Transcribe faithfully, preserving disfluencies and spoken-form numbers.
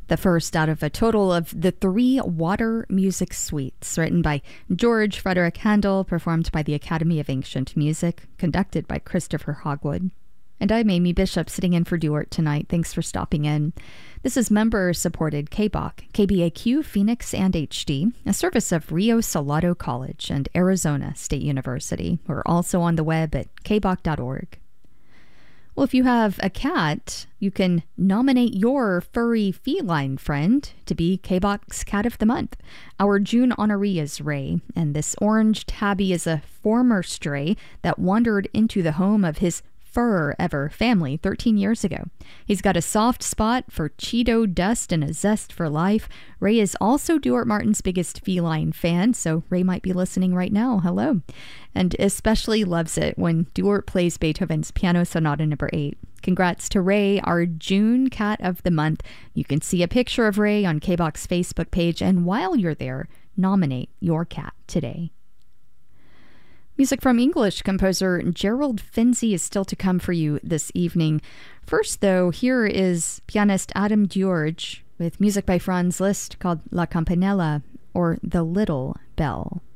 The first out of a total of the three Water Music Suites, written by George Frederick Handel, performed by the Academy of Ancient Music, conducted by Christopher Hogwood. And I'm Amy Bishop, sitting in for Duart tonight. Thanks for stopping in. This is member-supported K B O C, K B A Q, Phoenix, and H D, a service of Rio Salado College and Arizona State University. We're also on the web at k b o c dot org. Well, if you have a cat, you can nominate your furry feline friend to be K B O C's Cat of the Month. Our June honoree is Ray, and this orange tabby is a former stray that wandered into the home of his fur-ever family thirteen years ago. He's got a soft spot for Cheeto dust and a zest for life. Ray is also Duart Martin's biggest feline fan, so Ray might be listening right now. Hello. And especially loves it when Duart plays Beethoven's Piano Sonata number eight. Congrats to Ray, our June Cat of the Month. You can see a picture of Ray on K B O C's Facebook page, and while you're there, nominate your cat today. Music from English composer Gerald Finzi is still to come for you this evening. First, though, here is pianist Adam George with music by Franz Liszt called La Campanella, or The Little Bell.